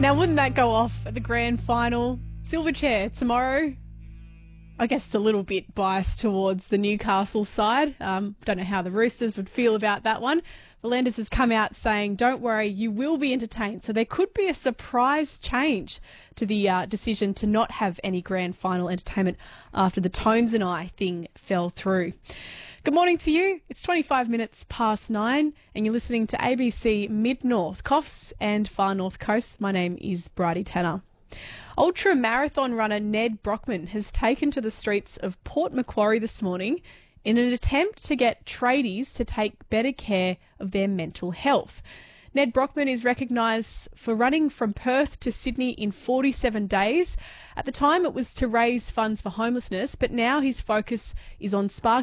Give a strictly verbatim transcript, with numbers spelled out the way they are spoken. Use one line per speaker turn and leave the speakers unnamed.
Now, wouldn't that go off at the grand final? Silverchair tomorrow. I guess it's a little bit biased towards the Newcastle side. Um, don't know how the Roosters would feel about that one. V'landys has come out saying, don't worry, you will be entertained. So there could be a surprise change to the uh, decision to not have any grand final entertainment after the Tones and I thing fell through. Good morning to you. It's twenty-five minutes past nine and you're listening to A B C Mid-North, Coffs and Far North Coast. My name is Bridie Tanner. Ultra marathon runner Ned Brockman has taken to the streets of Port Macquarie this morning in an attempt to get tradies to take better care of their mental health. Ned Brockman is recognised for running from Perth to Sydney in forty-seven days. At the time, it was to raise funds for homelessness, but now his focus is on sparking